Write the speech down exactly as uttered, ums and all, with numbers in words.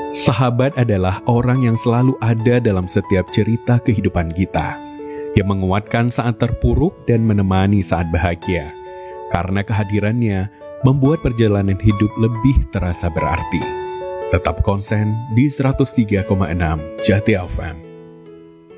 Sahabat adalah orang yang selalu ada dalam setiap cerita kehidupan kita, yang menguatkan saat terpuruk dan menemani saat bahagia. Karena kehadirannya membuat perjalanan hidup lebih terasa berarti. Tetap konsen di seratus tiga koma enam Jati F M.